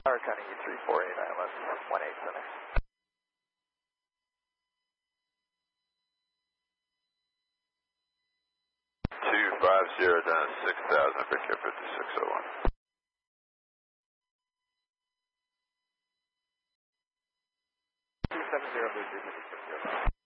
Tower County U3489, less 18 center. 250 down 6000 for Kip 5601. 270 Blue 356.